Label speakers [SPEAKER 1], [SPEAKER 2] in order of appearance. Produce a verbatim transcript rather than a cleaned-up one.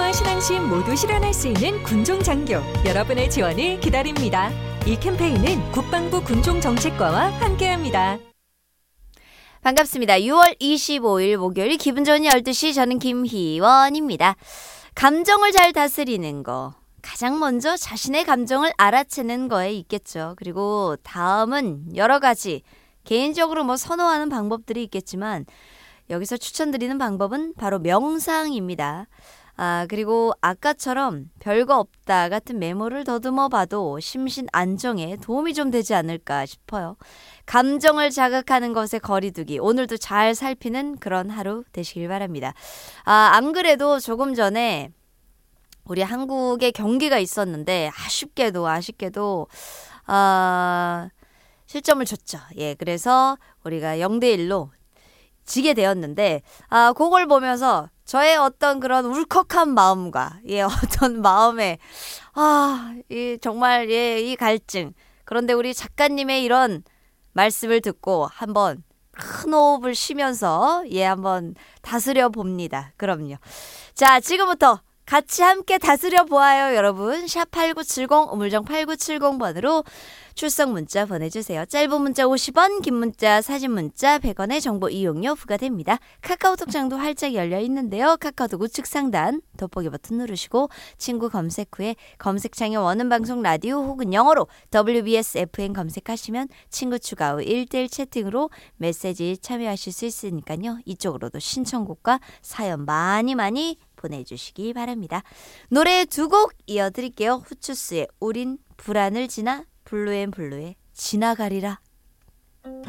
[SPEAKER 1] 건강과 신앙심 모두 실현할 수 있는 군종장교 여러분의 지원을 기다립니다. 이 캠페인은 국방부 군종정책과와 함께합니다.
[SPEAKER 2] 반갑습니다. 유월 이십오일 목요일 기분 좋은 열두 시 저는 김희원입니다. 감정을 잘 다스리는 거. 가장 먼저 자신의 감정을 알아채는 거에 있겠죠. 그리고 다음은 여러 가지 개인적으로 뭐 선호하는 방법들이 있겠지만 여기서 추천드리는 방법은 바로 명상입니다. 아, 그리고 아까처럼 별거 없다 같은 메모를 더듬어 봐도 심신 안정에 도움이 좀 되지 않을까 싶어요. 감정을 자극하는 것에 거리두기, 오늘도 잘 살피는 그런 하루 되시길 바랍니다. 아, 안 그래도 조금 전에 우리 한국에 경기가 있었는데 아쉽게도 아쉽게도 아, 실점을 줬죠. 예, 그래서 우리가 영 대 일로 지게 되었는데 아, 그걸 보면서 저의 어떤 그런 울컥한 마음과 예, 어떤 마음에 아, 이 정말 예, 이 갈증. 그런데 우리 작가님의 이런 말씀을 듣고 한번 큰 호흡을 쉬면서 예, 한번 다스려 봅니다. 그럼요. 자, 지금부터 같이 함께 다스려 보아요, 여러분. 샵 팔구칠공, 우물정 팔구칠공 번으로 출석 문자 보내주세요. 짧은 문자 오십 원, 긴 문자, 사진 문자 백 원의 정보 이용료 부과됩니다. 카카오톡 장도 활짝 열려 있는데요. 카카오톡 우측 상단 돋보기 버튼 누르시고 친구 검색 후에 검색창에 원하는 방송 라디오 혹은 영어로 더블유비에스 에프엠 검색하시면 친구 추가 후 일 대일 채팅으로 메시지 참여하실 수 있으니까요. 이쪽으로도 신청곡과 사연 많이 많이 보내주시기 바랍니다. 노래 두 곡 이어드릴게요. 후추스의 우린 불안을 지나, 블루앤블루의 지나가리라.